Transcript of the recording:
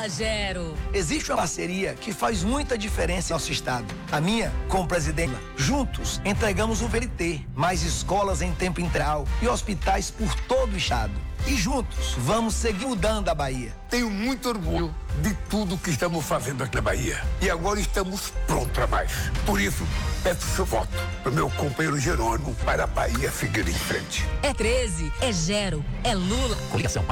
Fala, Gero. Existe uma parceria que faz muita diferença em nosso estado. A minha com o presidente. Juntos, entregamos o VLT, mais escolas em tempo integral e hospitais por todo o estado. E juntos, vamos seguir mudando a Bahia. Tenho muito orgulho de tudo que estamos fazendo aqui na Bahia. E agora estamos prontos a mais. Por isso, peço seu voto para o meu companheiro Jerônimo para a Bahia seguir em frente. É 13, é Gero, é Lula. Coligação